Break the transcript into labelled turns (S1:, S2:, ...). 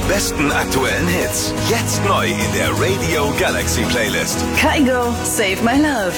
S1: besten aktuellen Hits. Jetzt neu in der Radio Galaxy Playlist.
S2: Kygo, Save My Love.